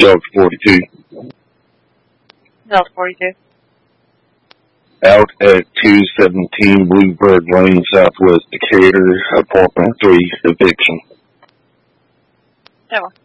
Delta 42. Delta 42. Out at 217 Bluebird Lane, Southwest Decatur, apartment 3, eviction. That one.